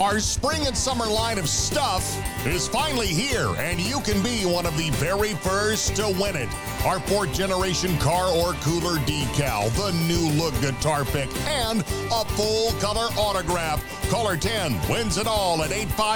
Our spring and summer line of stuff is finally here, and you can be one of the very first to win it. Our fourth generation car or cooler decal, the new look guitar pick, and a full color autograph. Caller 10 wins it all at 855.